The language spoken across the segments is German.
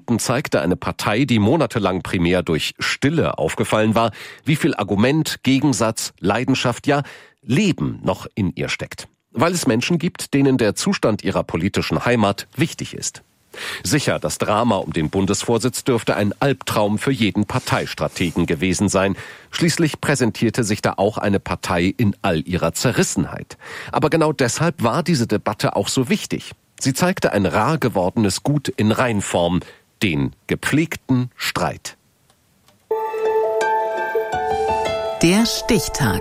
Minuten zeigte eine Partei, die monatelang primär durch Stille aufgefallen war, wie viel Argument, Gegensatz, Leidenschaft, ja Leben noch in ihr steckt. Weil es Menschen gibt, denen der Zustand ihrer politischen Heimat wichtig ist. Sicher, das Drama um den Bundesvorsitz dürfte ein Albtraum für jeden Parteistrategen gewesen sein. Schließlich präsentierte sich da auch eine Partei in all ihrer Zerrissenheit. Aber genau deshalb war diese Debatte auch so wichtig. Sie zeigte ein rar gewordenes Gut in Reinform, den gepflegten Streit. Der Stichtag.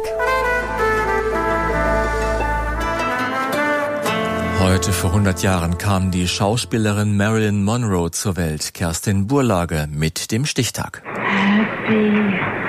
Heute vor 100 Jahren kam die Schauspielerin Marilyn Monroe zur Welt. Kerstin Burlage mit dem Stichtag. Happy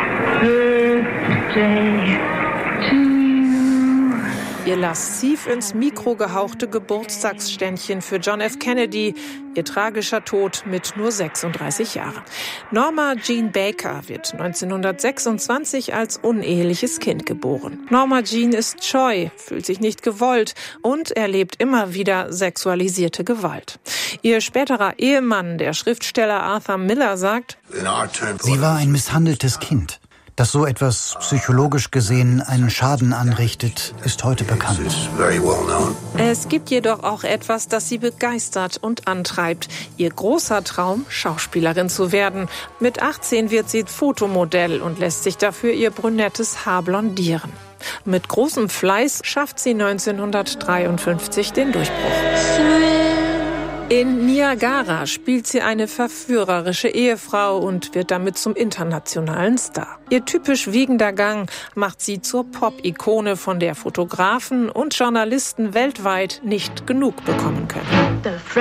Birthday to you. Ihr lasziv ins Mikro gehauchte Geburtstagsständchen für John F. Kennedy, ihr tragischer Tod mit nur 36 Jahren. Norma Jean Baker wird 1926 als uneheliches Kind geboren. Norma Jean ist scheu, fühlt sich nicht gewollt und erlebt immer wieder sexualisierte Gewalt. Ihr späterer Ehemann, der Schriftsteller Arthur Miller, sagt: Sie war ein misshandeltes Kind. Dass so etwas psychologisch gesehen einen Schaden anrichtet, ist heute bekannt. Es gibt jedoch auch etwas, das sie begeistert und antreibt. Ihr großer Traum, Schauspielerin zu werden. Mit 18 wird sie Fotomodell und lässt sich dafür ihr brünettes Haar blondieren. Mit großem Fleiß schafft sie 1953 den Durchbruch. In Niagara spielt sie eine verführerische Ehefrau und wird damit zum internationalen Star. Ihr typisch wiegender Gang macht sie zur Pop-Ikone, von der Fotografen und Journalisten weltweit nicht genug bekommen können.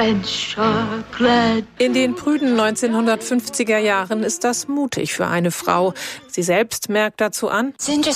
In den prüden 1950er Jahren ist das mutig für eine Frau. Sie selbst merkt dazu an: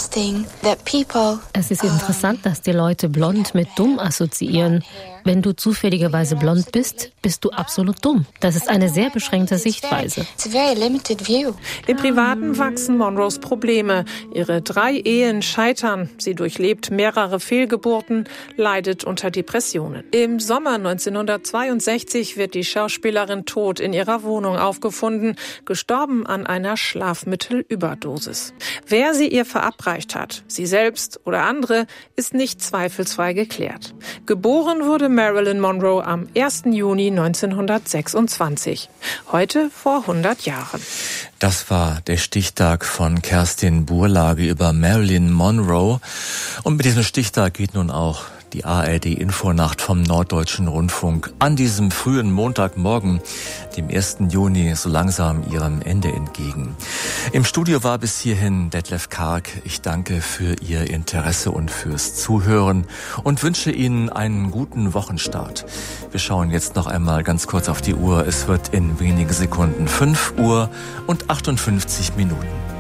Es ist interessant, dass die Leute blond mit dumm assoziieren. Wenn du zufälligerweise blond bist, bist du absolut dumm. Das ist eine sehr beschränkte Sichtweise. Im Privaten wachsen Monroes Probleme. Ihre 3 Ehen scheitern. Sie durchlebt mehrere Fehlgeburten, leidet unter Depressionen. Im Sommer 1962 wird die Schauspielerin tot in ihrer Wohnung aufgefunden, gestorben an einer Schlafmittelüberdosis. Wer sie ihr verabreicht hat, sie selbst oder andere, ist nicht zweifelsfrei geklärt. Geboren wurde Marilyn Monroe am 1. Juni 1926. Heute vor 100 Jahren. Das war der Stichtag von Kerstin Burlage über Marilyn Monroe. Und mit diesem Stichtag geht nun auch die ARD-Infonacht vom Norddeutschen Rundfunk an diesem frühen Montagmorgen, dem 1. Juni, so langsam ihrem Ende entgegen. Im Studio war bis hierhin Detlef Karg. Ich danke für Ihr Interesse und fürs Zuhören und wünsche Ihnen einen guten Wochenstart. Wir schauen jetzt noch einmal ganz kurz auf die Uhr. Es wird in wenigen Sekunden 5 Uhr und 58 Minuten.